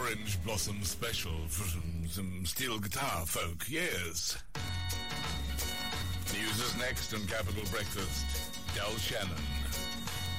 Orange Blossom special for some steel guitar folk, yes. News is next on Capital Breakfast. Del Shannon.